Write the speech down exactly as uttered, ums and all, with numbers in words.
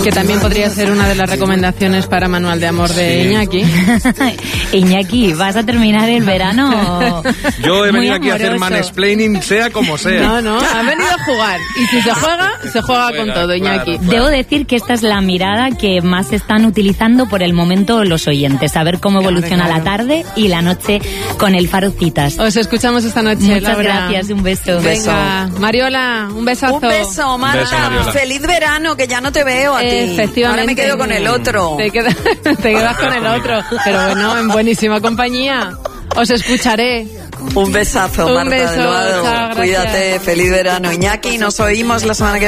Que también podría ser una de las recomendaciones para Manual de Amor de sí. Iñaki. Iñaki, ¿vas a terminar el verano? Yo he venido aquí a hacer mansplaining, sea como sea. No, no, ha venido a jugar. Y si se juega, se juega con todo, Iñaki. Claro, claro. Debo decir que esta es la mirada que más están utilizando por el momento los oyentes. A ver cómo evoluciona claro, claro. la tarde y la noche con el Faro Citas. Os escuchamos esta noche, Muchas Laura. gracias, un beso. Venga, Mariola, un besazo. Un beso, Marta. Un beso, Feliz verano, que ya no te veo a ti. Efectivamente. Ahora me quedo con el otro. Te, queda, te quedas con el otro. Pero bueno, en buenísima compañía. Os escucharé. Un besazo, un Marta beso, del Vado. chao, Cuídate, feliz verano. Iñaki, nos oímos la semana que viene.